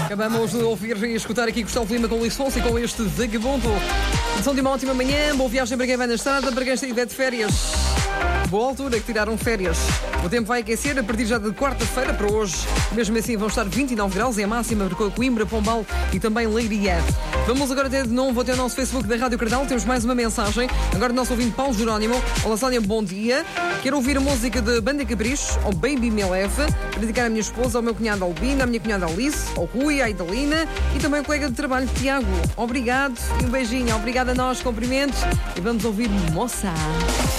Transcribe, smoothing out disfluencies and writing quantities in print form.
Acabamos de ouvir e escutar aqui Gustavo Lima com Luís Fonsi com este Vagabundo. Edição de uma ótima manhã, boa viagem para quem vai na estrada, para quem está de férias. Boa altura que tiraram férias. O tempo vai aquecer a partir já de quarta-feira para hoje. Mesmo assim vão estar 29 graus, é a máxima para Coimbra, Pombal e também Leiria. Vamos agora ter de novo até o nosso Facebook da Rádio Cardal. Temos mais uma mensagem. Agora do nosso ouvinte Paulo Jerónimo. Olá Sónia, bom dia. Quero ouvir a música de Banda Capricho, ao Baby Me Leve, para dedicar à minha esposa, ao meu cunhado Albina, à minha cunhada Alice, ao Rui, à Idalina e também ao colega de trabalho Tiago. Obrigado e um beijinho. Obrigada a nós, cumprimentos. E vamos ouvir Moça.